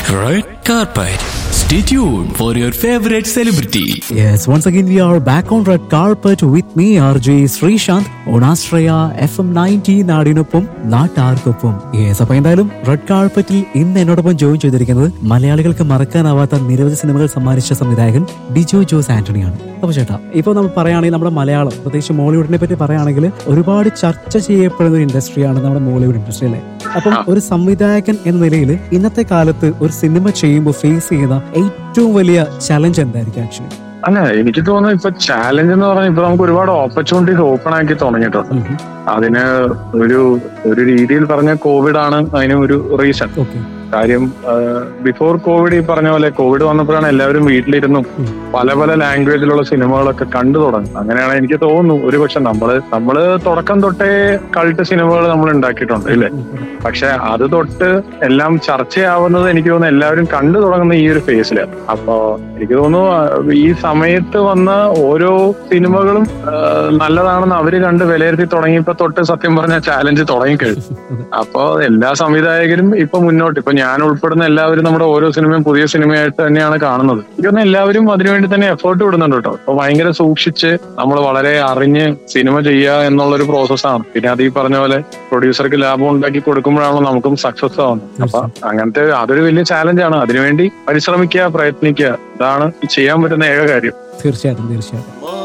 Red carpet. Stay tuned for your favorite celebrity. Yes, once again we are back on red carpet with me RJ Srishant on Astraya FM 90 നാടിനൊപ്പം നാട്ടാർക്കൊപ്പം. Yes, അപ്പൊ എന്തായാലും red കാർപ്പറ്റിൽ ഇന്ന് എന്നോടൊപ്പം join ചെയ്തിരിക്കുന്നത് മലയാളികൾക്ക് മറക്കാനാവാത്ത നിരവധി സിനിമകൾ സമ്മാനിച്ച സംവിധായകൻ ഡിജോ ജോസ് ആന്റണിയാണ്. അപ്പൊ ചേട്ടാ, ഇപ്പൊ നമ്മൾ പറയുകയാണെങ്കിൽ നമ്മുടെ മലയാളം, പ്രത്യേകിച്ച് മോളിവുഡിനെ പറ്റി പറയുകയാണെങ്കിൽ ഒരുപാട് ചർച്ച ചെയ്യപ്പെടുന്ന ഒരു ഇൻഡസ്ട്രിയാണ് നമ്മുടെ മോളിവുഡ് ഇൻഡസ്ട്രി അല്ലേ. അപ്പം ഒരു സംവിധായകൻ എന്ന നിലയിൽ ഇന്നത്തെ കാലത്ത് ഒരു സിനിമ ചെയ്യുമ്പോൾ ഫേസ് ചെയ്യുന്ന ഏറ്റവും വലിയ ചലഞ്ച് എന്തായിരിക്കും ആക്ച്വലി? അല്ല, എനിക്ക് തോന്നുന്നു ഇപ്പൊ ചാലഞ്ച് എന്ന് പറഞ്ഞാൽ ഇപ്പൊ നമുക്ക് ഒരുപാട് ഓപ്പർച്യൂണിറ്റീസ് ഓപ്പൺ ആക്കി തുടങ്ങിയിട്ടുണ്ട്. അതിന് ഒരു രീതിയിൽ പറഞ്ഞ കോവിഡ് ആണ് അതിന് ഒരു റീസൺ. കാര്യം ബിഫോർ കോവിഡ് ഈ പറഞ്ഞ പോലെ കോവിഡ് വന്നപ്പോഴാണ് എല്ലാവരും വീട്ടിലിരുന്നു പല പല ലാംഗ്വേജിലുള്ള സിനിമകളൊക്കെ കണ്ടു തുടങ്ങി. അങ്ങനെയാണ് എനിക്ക് തോന്നുന്നു ഒരുപക്ഷെ നമ്മള് തുടക്കം തൊട്ടേ കൾട്ട് സിനിമകൾ നമ്മൾ ഉണ്ടാക്കിയിട്ടുണ്ട് ഇല്ലേ. പക്ഷെ അത് തൊട്ട് എല്ലാം ചർച്ചയാവുന്നത് എനിക്ക് തോന്നുന്നു എല്ലാവരും കണ്ടു തുടങ്ങുന്ന ഈ ഒരു ഫേസിലാണ്. അപ്പോ എനിക്ക് തോന്നുന്നു ഈ സമയത്ത് വന്ന ഓരോ സിനിമകളും നല്ലതാണെന്ന് അവര് കണ്ട് വിലയിരുത്തി തുടങ്ങിയപ്പോ തൊട്ട് സത്യം പറഞ്ഞ ചാലഞ്ച് തുടങ്ങിക്കഴിഞ്ഞു. അപ്പോ എല്ലാ സംവിധായകരും ഇപ്പൊ മുന്നോട്ട്, ഇപ്പൊ ഞാൻ ഉൾപ്പെടുന്ന എല്ലാവരും നമ്മുടെ ഓരോ സിനിമയും പുതിയ സിനിമയായിട്ട് തന്നെയാണ് കാണുന്നത്. എനിക്കൊന്ന് എല്ലാവരും അതിനുവേണ്ടി തന്നെ എഫേർട്ട് വിടുന്നുണ്ട് കേട്ടോ. അപ്പൊ ഭയങ്കര സൂക്ഷിച്ച് നമ്മൾ വളരെ അറിഞ്ഞ് സിനിമ ചെയ്യുക എന്നുള്ളൊരു പ്രോസസ്സാണ്. പിന്നെ അത് ഈ പറഞ്ഞ പോലെ പ്രൊഡ്യൂസർക്ക് ലാഭം ഉണ്ടാക്കി കൊടുക്കുമ്പോഴാണല്ലോ നമുക്കും സക്സസ് ആവുന്നത്. അപ്പൊ അങ്ങനത്തെ അതൊരു വലിയ ചാലഞ്ചാണ്. അതിനുവേണ്ടി പരിശ്രമിക്കുക, പ്രയത്നിക്കുക, ഇതാണ് ചെയ്യാൻ പറ്റുന്ന ഏക കാര്യം. തീർച്ചയായിട്ടും.